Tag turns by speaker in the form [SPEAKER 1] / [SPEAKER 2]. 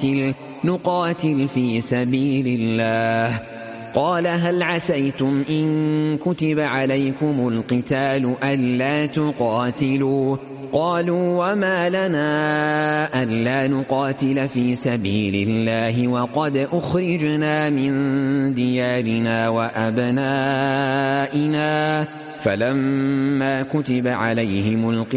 [SPEAKER 1] نقاتل في سبيل الله. قال هل عسيتم إن كتب عليكم القتال ألا تقاتلوا؟ قالوا وما لنا ألا نقاتل في سبيل الله وقد أخرجنا من ديارنا وأبنائنا. فلما كتب عليهم القتال